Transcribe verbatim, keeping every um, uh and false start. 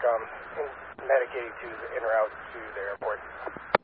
um, in Medic eighty-two's en route to the airport.